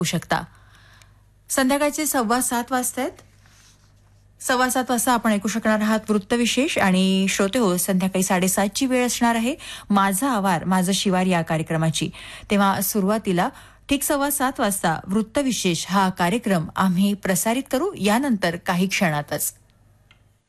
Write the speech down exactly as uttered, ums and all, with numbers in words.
शकता. संध्याकाळचे सव्वा सात वाजता आहेत. सव्वा सात वाजता आपण ऐकू शकणार आहात वृत्तविशेष आणि श्रोते हो संध्याकाळी साडेसातची वेळ असणार आहे माझा आवार माझं शिवार या कार्यक्रमाची. तेव्हा सुरुवातीला ठीक सव्वा सात वाजता वृत्तविशेष हा कार्यक्रम आम्ही प्रसारित करू यानंतर काही क्षणातच.